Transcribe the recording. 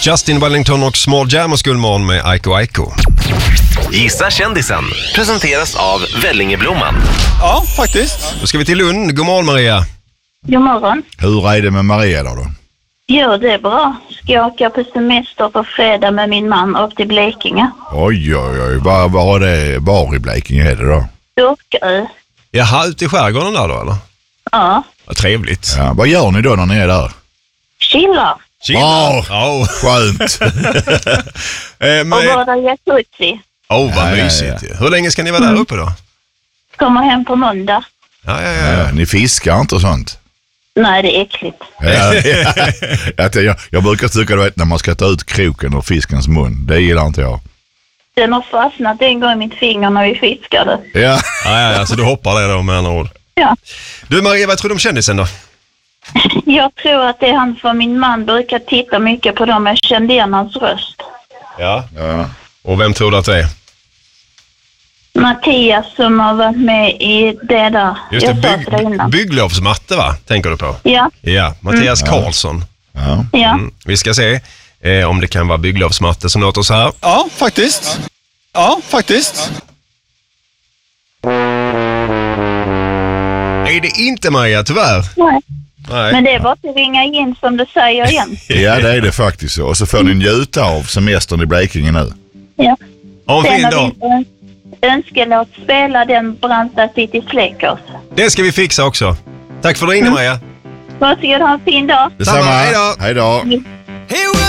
Justin Wellington och Small Jam och Skullmorgon med Aiko Aiko. Gissa kändisen presenteras av Vällingeblomman. Ja, faktiskt. Då ska vi till Lund. God morgon, Maria. God morgon. Hur är det med Maria då? Jo, det är bra. Ska jag åka på semester på fredag med min man upp till Blekinge. Oj. Var i Blekinge är det då? Dorkö. Jaha, ute i skärgården där då, eller? Ja. Vad trevligt. Ja, vad gör ni då när ni är där? Chillar. Skönt. Och båda jacuzzi. Vad mysigt. Ja. Hur länge ska ni vara där uppe då? Kommer hem på måndag. Ja. Ni fiskar inte och sånt? Nej, det är äckligt. Jag brukar tycka, du vet, när man ska ta ut kroken ur fiskens mun. Det gillar inte jag. Den har fastnat en gång i mitt finger när vi fiskade. Ja. Så du hoppar det då med andra ord. Ja. Du Maria, vad tror du om kändisen då? Jag tror att det är han, för min man brukar titta mycket på dem. Jag kände igen hans röst. Ja. Och vem tror du att det är? Mattias som har varit med i det där. Just det, bygglovsmatte va? Tänker du på? Ja. Ja, Mattias Karlsson. Ja. Vi ska se om det kan vara bygglovsmatte som låter så här. Ja, faktiskt. Är det inte Maria, tyvärr? Nej. Men det är bara att ringa in som du säger igen. Ja, det är det faktiskt. Och så får ni njuta av semestern i Blekinge nu. Ja. Ha en fin dag. Önskelåt spela den Branta City Släckers. Det ska vi fixa också. Tack för att du ringde Maria. Varsågod, ha en fin dag. Detsamma. Hej då. Hej då.